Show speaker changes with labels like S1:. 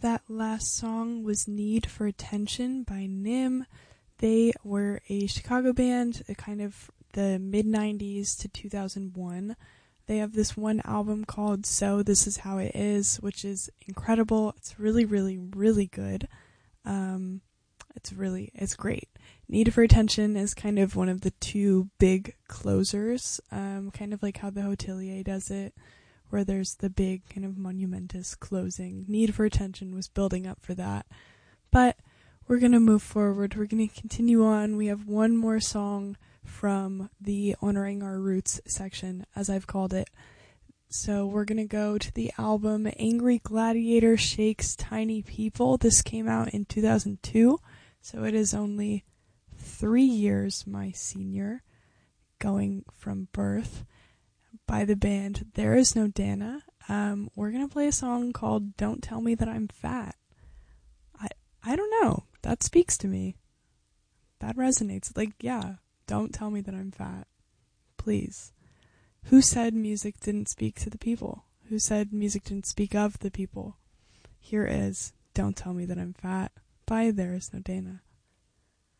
S1: That last song was Need for Attention by Nim. They were a Chicago band, kind of the mid-90s to 2001. They have this one album called So This Is How It Is, which is incredible. It's really, really, really good. It's great. Need for Attention is kind of one of the two big closers, kind of like how the Hotelier does it, where there's the big kind of monumentous closing. Need for Attention was building up for that. But we're going to move forward. We're going to continue on. We have one more song from the Honoring Our Roots section, as I've called it. So we're going to go to the album Angry Gladiator Shakes Tiny People. This came out in 2002, so it is only 3 years my senior, going from birth, by the band There Is No Dana. We're going to play a song called Don't Tell Me That I'm Fat. I don't know. That speaks to me. That resonates. Like, yeah, don't tell me that I'm fat. Please. Who said music didn't speak to the people? Who said music didn't speak of the people? Here is Don't Tell Me That I'm Fat by There Is No Dana.